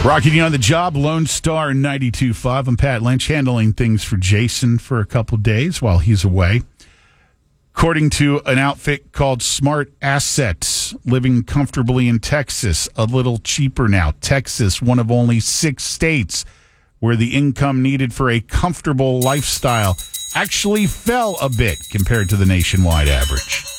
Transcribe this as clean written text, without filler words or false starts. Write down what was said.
Rocking you on the job, Lone Star 92.5. I'm Pat Lynch, handling things for Jason for a couple days while he's away. According to an outfit called Smart Assets, living comfortably in Texas, a little cheaper now. Texas, one of only 6 states where the income needed for a comfortable lifestyle actually fell a bit compared to the nationwide average.